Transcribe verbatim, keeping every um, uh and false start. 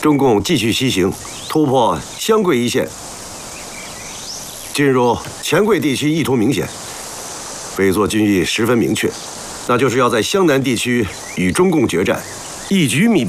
中共继续西行，突破湘桂一线，进入黔桂地区意图明显，北作军意十分明确，那就是要在湘南地区与中共决战，一举弭